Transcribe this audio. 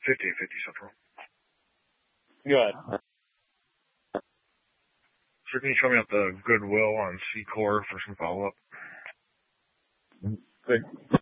5850 Central. Good. So can you show me up the Goodwill on C-Core for some follow-up? Good.